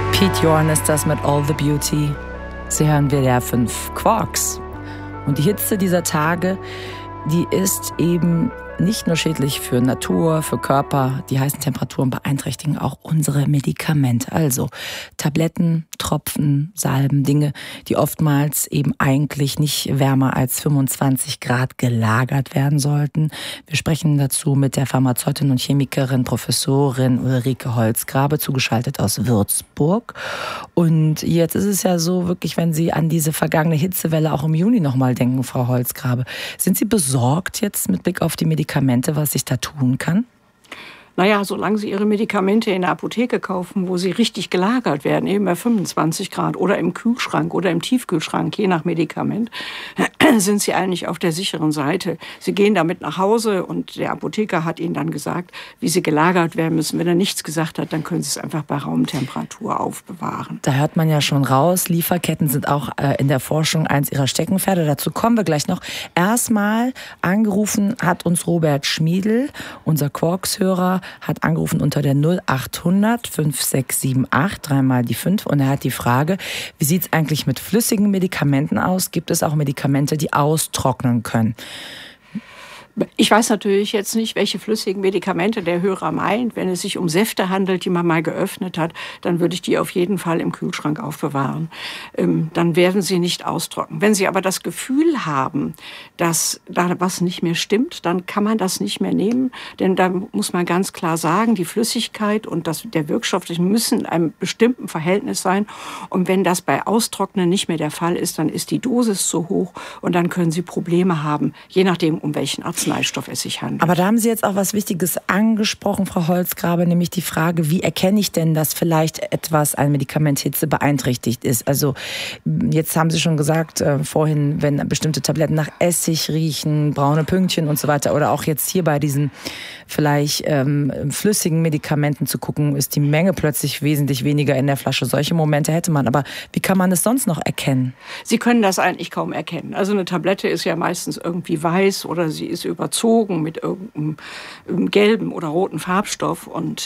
Pete Yorn ist das mit All the Beauty. Sie hören WDR 5 Quarks. Und die Hitze dieser Tage, die ist eben nicht nur schädlich für Natur, für Körper. Die heißen Temperaturen beeinträchtigen auch unsere Medikamente. Also Tabletten, Tropfen, Salben, Dinge, die oftmals eben eigentlich nicht wärmer als 25 Grad gelagert werden sollten. Wir sprechen dazu mit der Pharmazeutin und Chemikerin Professorin Ulrike Holzgrabe, zugeschaltet aus Würzburg. Und jetzt ist es ja so, wirklich, wenn Sie an diese vergangene Hitzewelle auch im Juni nochmal denken, Frau Holzgrabe, sind Sie besorgt jetzt mit Blick auf die Medikamente, was sich da tun kann? Naja, solange Sie Ihre Medikamente in der Apotheke kaufen, wo sie richtig gelagert werden, eben bei 25 Grad oder im Kühlschrank oder im Tiefkühlschrank, je nach Medikament, sind Sie eigentlich auf der sicheren Seite. Sie gehen damit nach Hause und der Apotheker hat Ihnen dann gesagt, wie sie gelagert werden müssen. Wenn er nichts gesagt hat, dann können Sie es einfach bei Raumtemperatur aufbewahren. Da hört man ja schon raus, Lieferketten sind auch in der Forschung eins Ihrer Steckenpferde. Dazu kommen wir gleich noch. Erstmal angerufen hat uns Robert Schmiedl, unser Quarks-Hörer, hat angerufen unter der 0800 5678, dreimal die 5. Und er hat die Frage, wie sieht es eigentlich mit flüssigen Medikamenten aus? Gibt es auch Medikamente, die austrocknen können? Ich weiß natürlich jetzt nicht, welche flüssigen Medikamente der Hörer meint. Wenn es sich um Säfte handelt, die man mal geöffnet hat, dann würde ich die auf jeden Fall im Kühlschrank aufbewahren. Dann werden sie nicht austrocknen. Wenn Sie aber das Gefühl haben, dass da was nicht mehr stimmt, dann kann man das nicht mehr nehmen. Denn da muss man ganz klar sagen, die Flüssigkeit und der Wirkstoff müssen in einem bestimmten Verhältnis sein. Und wenn das bei Austrocknen nicht mehr der Fall ist, dann ist die Dosis zu hoch und dann können Sie Probleme haben, je nachdem, um welchen Arzneistoff es sich handelt. Aber da haben Sie jetzt auch was Wichtiges angesprochen, Frau Holzgrabe, nämlich die Frage, wie erkenne ich denn, dass vielleicht ein Medikament Hitze beeinträchtigt ist? Also jetzt haben Sie schon gesagt, vorhin, wenn bestimmte Tabletten nach Essig riechen, braune Pünktchen und so weiter, oder auch jetzt hier bei diesen vielleicht flüssigen Medikamenten zu gucken, ist die Menge plötzlich wesentlich weniger in der Flasche. Solche Momente hätte man, aber wie kann man es sonst noch erkennen? Sie können das eigentlich kaum erkennen. Also eine Tablette ist ja meistens irgendwie weiß oder sie ist überzogen mit irgendeinem gelben oder roten Farbstoff. Und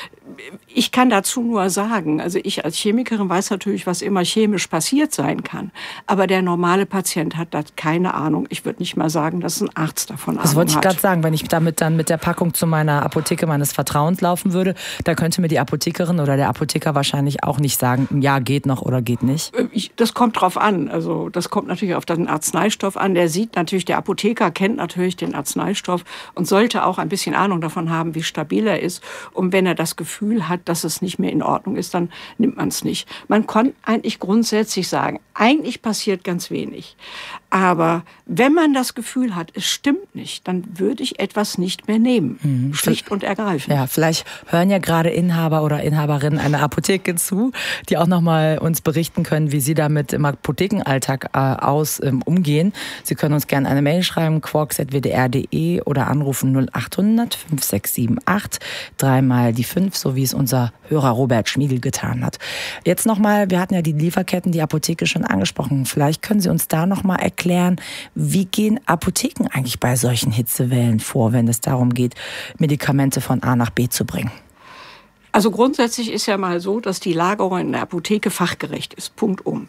ich kann dazu nur sagen, also ich als Chemikerin weiß natürlich, was immer chemisch passiert sein kann. Aber der normale Patient hat da keine Ahnung. Ich würde nicht mal sagen, dass ein Arzt davon Ahnung hat. Das wollte ich gerade sagen, wenn ich damit dann mit der Packung zu meiner Apotheke meines Vertrauens laufen würde, da könnte mir die Apothekerin oder der Apotheker wahrscheinlich auch nicht sagen, ja, geht noch oder geht nicht. Das kommt drauf an. Also das kommt natürlich auf den Arzneistoff an. Der Apotheker kennt natürlich den Arzneistoff und sollte auch ein bisschen Ahnung davon haben, wie stabil er ist. Und wenn er das Gefühl hat, dass es nicht mehr in Ordnung ist, dann nimmt man es nicht. Man kann eigentlich grundsätzlich sagen, eigentlich passiert ganz wenig. Aber wenn man das Gefühl hat, es stimmt nicht, dann würde ich etwas nicht mehr nehmen. Schlicht und ergreifend. Ja, vielleicht hören ja gerade Inhaber oder Inhaberinnen einer Apotheke zu, die auch nochmal uns berichten können, wie sie damit im Apothekenalltag umgehen. Sie können uns gerne eine Mail schreiben, quarks@wdr.de oder anrufen 0800 5678, dreimal die 5, so wie es unser Hörer Robert Schmiedl getan hat. Jetzt nochmal, wir hatten ja die Lieferketten, die Apotheke schon angesprochen. Vielleicht können Sie uns da nochmal erklären, wie gehen Apotheken eigentlich bei solchen Hitzewellen vor, wenn es darum geht, Medikamente von A nach B zu bringen? Also grundsätzlich ist ja mal so, dass die Lagerung in der Apotheke fachgerecht ist. Punkt um.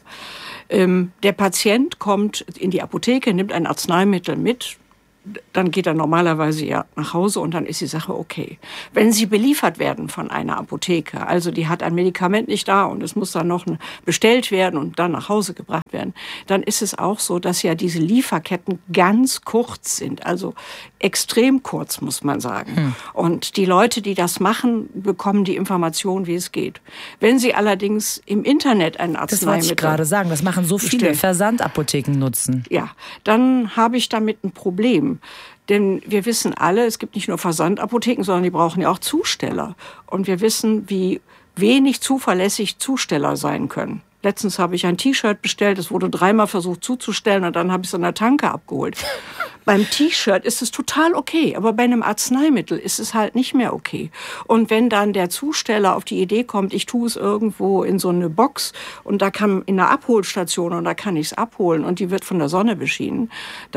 Der Patient kommt in die Apotheke, nimmt ein Arzneimittel mit, dann geht er normalerweise ja nach Hause und dann ist die Sache okay. Wenn Sie beliefert werden von einer Apotheke, also die hat ein Medikament nicht da und es muss dann noch bestellt werden und dann nach Hause gebracht werden, dann ist es auch so, dass ja diese Lieferketten ganz kurz sind, also extrem kurz, muss man sagen. Und die Leute, die das machen, bekommen die Information, wie es geht. Wenn Sie allerdings im Internet ein Arzneimittel... Das wollte ich gerade sagen, das machen so viele Versandapotheken nutzen. Ja, dann habe ich damit ein Problem. Denn wir wissen alle, es gibt nicht nur Versandapotheken, sondern die brauchen ja auch Zusteller. Und wir wissen, wie wenig zuverlässig Zusteller sein können. Letztens habe ich ein T-Shirt bestellt, es wurde 3-mal versucht zuzustellen und dann habe ich es an der Tanke abgeholt. Beim T-Shirt ist es total okay, aber bei einem Arzneimittel ist es halt nicht mehr okay. Und wenn dann der Zusteller auf die Idee kommt, ich tue es irgendwo in so eine Box und da kann in einer Abholstation und da kann ich es abholen und die wird von der Sonne beschienen, dann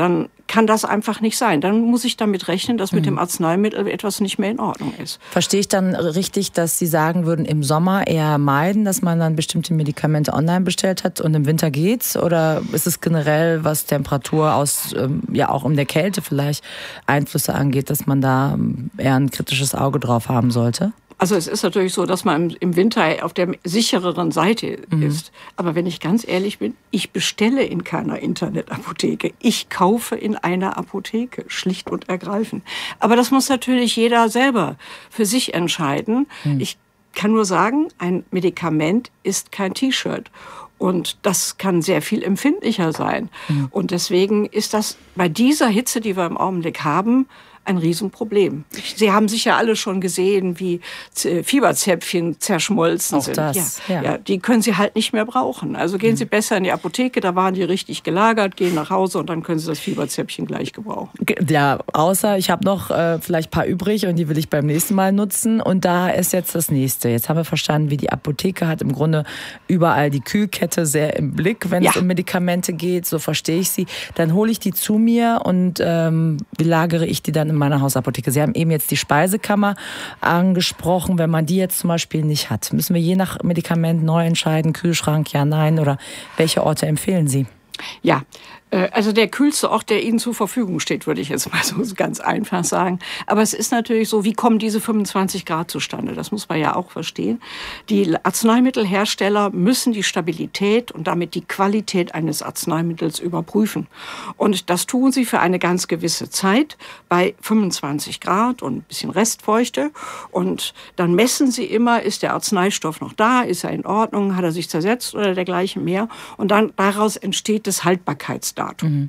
kann das einfach nicht sein. Dann muss ich damit rechnen, dass mit dem Arzneimittel etwas nicht mehr in Ordnung ist. Verstehe ich dann richtig, dass Sie sagen würden, im Sommer eher meiden, dass man dann bestimmte Medikamente online bestellt hat und im Winter geht's? Oder ist es generell, was Temperatur auch um der Kälte vielleicht Einflüsse angeht, dass man da eher ein kritisches Auge drauf haben sollte? Also es ist natürlich so, dass man im Winter auf der sichereren Seite ist. Aber wenn ich ganz ehrlich bin, ich bestelle in keiner Internetapotheke. Ich kaufe in einer Apotheke, schlicht und ergreifend. Aber das muss natürlich jeder selber für sich entscheiden. Ich kann nur sagen, ein Medikament ist kein T-Shirt. Und das kann sehr viel empfindlicher sein. Und deswegen ist das bei dieser Hitze, die wir im Augenblick haben, ein Riesenproblem. Sie haben sicher alle schon gesehen, wie Fieberzäpfchen zerschmolzen sind. Das, ja, die können Sie halt nicht mehr brauchen. Also gehen Sie besser in die Apotheke, da waren die richtig gelagert, gehen nach Hause und dann können Sie das Fieberzäpfchen gleich gebrauchen. Ja, außer ich habe noch vielleicht ein paar übrig und die will ich beim nächsten Mal nutzen. Und da ist jetzt das Nächste. Jetzt haben wir verstanden, wie die Apotheke hat im Grunde überall die Kühlkette sehr im Blick, wenn es um Medikamente geht. So verstehe ich sie. Dann hole ich die zu mir und wie lagere ich die dann in meiner Hausapotheke? Sie haben eben jetzt die Speisekammer angesprochen. Wenn man die jetzt zum Beispiel nicht hat, müssen wir je nach Medikament neu entscheiden, Kühlschrank, ja, nein, oder welche Orte empfehlen Sie? Ja, also der kühlste Ort, der Ihnen zur Verfügung steht, würde ich jetzt mal so ganz einfach sagen. Aber es ist natürlich so, wie kommen diese 25 Grad zustande? Das muss man ja auch verstehen. Die Arzneimittelhersteller müssen die Stabilität und damit die Qualität eines Arzneimittels überprüfen. Und das tun sie für eine ganz gewisse Zeit bei 25 Grad und ein bisschen Restfeuchte. Und dann messen sie immer, ist der Arzneistoff noch da, ist er in Ordnung, hat er sich zersetzt oder dergleichen mehr. Und dann daraus entsteht das Haltbarkeitsdatum.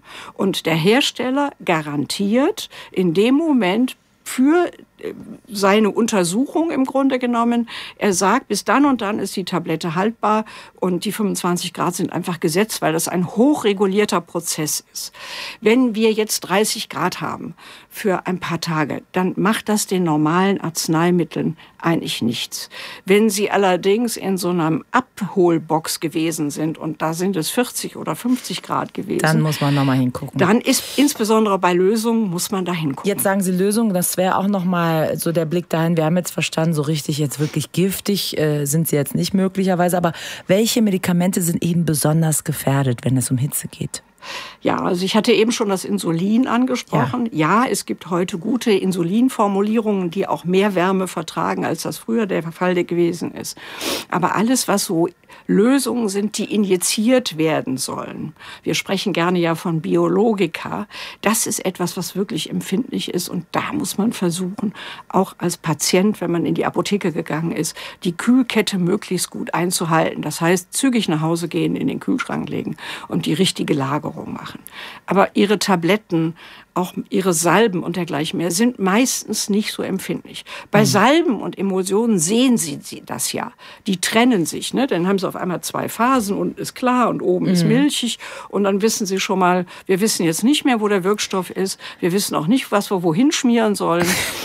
Und der Hersteller garantiert in dem Moment für seine Untersuchung im Grunde genommen. Er sagt, bis dann und dann ist die Tablette haltbar und die 25 Grad sind einfach gesetzt, weil das ein hochregulierter Prozess ist. Wenn wir jetzt 30 Grad haben für ein paar Tage, dann macht das den normalen Arzneimitteln eigentlich nichts. Wenn Sie allerdings in so einer Abholbox gewesen sind und da sind es 40 oder 50 Grad gewesen, dann muss man nochmal hingucken. Dann ist insbesondere bei Lösungen muss man da hingucken. Jetzt sagen Sie Lösung, das wäre auch nochmal so der Blick dahin, wir haben jetzt verstanden, so richtig jetzt wirklich giftig sind sie jetzt nicht möglicherweise, aber welche Medikamente sind eben besonders gefährdet, wenn es um Hitze geht? Ja, also ich hatte eben schon das Insulin angesprochen. Ja, es gibt heute gute Insulinformulierungen, die auch mehr Wärme vertragen, als das früher der Fall gewesen ist. Aber alles, was so Lösungen sind, die injiziert werden sollen. Wir sprechen gerne ja von Biologika. Das ist etwas, was wirklich empfindlich ist. Und da muss man versuchen, auch als Patient, wenn man in die Apotheke gegangen ist, die Kühlkette möglichst gut einzuhalten. Das heißt, zügig nach Hause gehen, in den Kühlschrank legen und die richtige Lagerung machen. Aber Ihre Tabletten, auch Ihre Salben und dergleichen mehr, sind meistens nicht so empfindlich. Bei Salben und Emulsionen sehen Sie das ja. Die trennen sich, ne? Dann haben Sie auf einmal 2 Phasen, unten ist klar und oben ist milchig. Und dann wissen Sie schon mal, wir wissen jetzt nicht mehr, wo der Wirkstoff ist. Wir wissen auch nicht, was wir wohin schmieren sollen.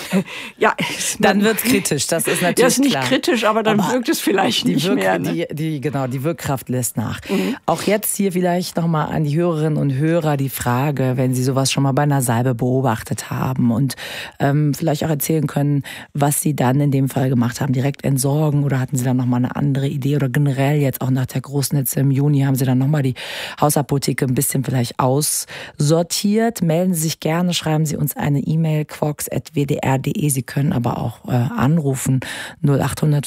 Ja, dann wird es kritisch, das ist natürlich klar. Das ist nicht kritisch, aber dann wirkt es vielleicht nicht mehr. Ne? Die Wirkkraft lässt nach. Auch jetzt hier vielleicht nochmal an die Hörerinnen und Hörer die Frage, wenn Sie sowas schon mal bei einer Salbe beobachtet haben und vielleicht auch erzählen können, was Sie dann in dem Fall gemacht haben, direkt entsorgen oder hatten Sie dann nochmal eine andere Idee oder generell jetzt auch nach der großen Hitze im Juni haben Sie dann nochmal die Hausapotheke ein bisschen vielleicht aussortiert. Melden Sie sich gerne, schreiben Sie uns eine E-Mail quarks@wdr.de. Sie können aber auch anrufen 0800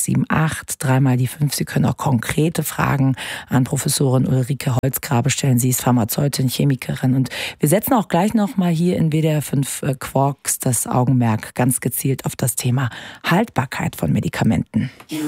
5678 3 die 5. Sie können auch konkrete Fragen an Professorin Ulrike Holzgrabe stellen. Sie ist Pharmazeutin, Chemikerin und wir setzen auch gleich noch mal hier in WDR 5 Quarks das Augenmerk ganz gezielt auf das Thema Haltbarkeit von Medikamenten.